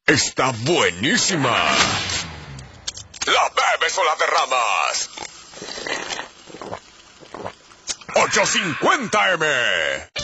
Está buenísima. ¿La bebes o la derramas? 850 M.